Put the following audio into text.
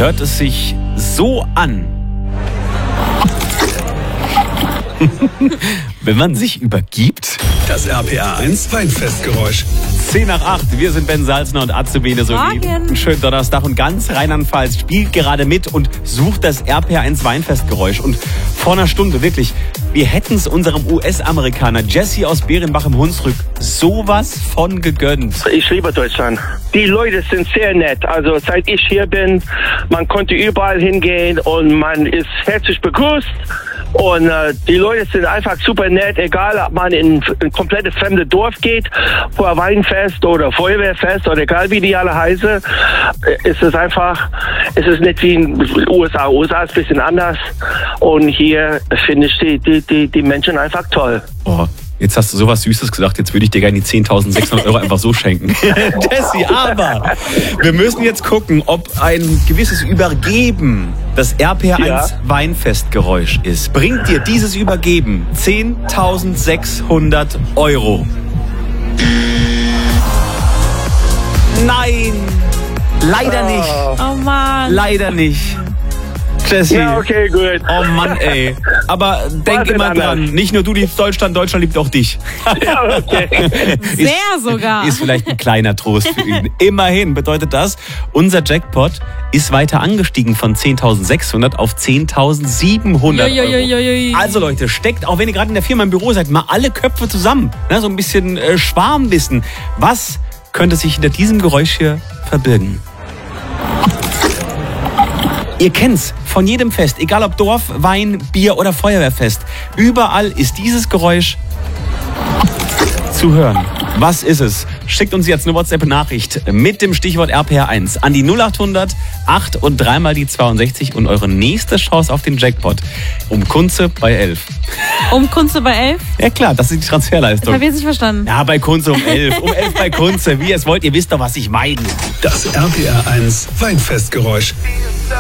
hört es sich so an, wenn man sich übergibt. Das RPA1 Weinfestgeräusch. 7:10, wir sind Ben Salzner und Azubine Soli. Einen schönen Donnerstag und ganz Rheinland-Pfalz spielt gerade mit und sucht das RPA1 Weinfestgeräusch. Und vor einer Stunde, wirklich, wir hätten es unserem US-Amerikaner Jesse aus Bärenbach im Hunsrück sowas von gegönnt. Ich liebe Deutschland. Die Leute sind sehr nett. Also seit ich hier bin, man konnte überall hingehen und man ist herzlich begrüßt. Und die Leute sind einfach super nett, egal ob man in ein komplett fremdes Dorf geht, vor ein Weinfest oder Feuerwehrfest oder egal wie die alle heißen, ist es einfach, es ist nicht wie in den USA. USA ist ein bisschen anders und hier finde ich die Menschen einfach toll. Oh. Jetzt hast du sowas Süßes gesagt, jetzt würde ich dir gerne die 10.600 Euro einfach so schenken. Jesse, aber wir müssen jetzt gucken, ob ein gewisses Übergeben das RPA1 Weinfestgeräusch ist. Bringt dir dieses Übergeben 10.600 Euro? Nein! Leider nicht. Oh Mann. Leider nicht. Jesse. Ja, okay, gut. Oh Mann, ey. Aber denk immer dran, nicht nur du liebst Deutschland, Deutschland liebt auch dich. Ja, okay. Sehr sogar. Ist vielleicht ein kleiner Trost für ihn. Immerhin bedeutet das, unser Jackpot ist weiter angestiegen von 10.600 auf 10.700 Euro. Also Leute, steckt, auch wenn ihr gerade in der Firma im Büro seid, mal alle Köpfe zusammen. Ne, so ein bisschen Schwarmwissen. Was könnte sich hinter diesem Geräusch hier verbirgen? Ihr kennt's von jedem Fest, egal ob Dorf, Wein, Bier oder Feuerwehrfest. Überall ist dieses Geräusch zu hören. Was ist es? Schickt uns jetzt eine WhatsApp-Nachricht mit dem Stichwort RPA1 an die 0800 8 und 3 mal die 62 und eure nächste Chance auf den Jackpot. Um Kunze bei 11. Um Kunze bei 11? Ja klar, das ist die Transferleistung. Hab ich jetzt nicht verstanden. Ja, bei Kunze um 11. Um 11 bei Kunze. Wie ihr es wollt, ihr wisst doch, was ich meine. Das RPA1 Weinfestgeräusch.